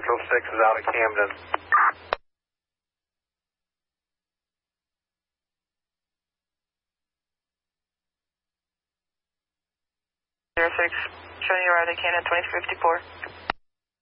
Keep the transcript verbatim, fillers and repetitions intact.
Central six is out of Camden. zero six, showing you right at Camden twenty fifty-four.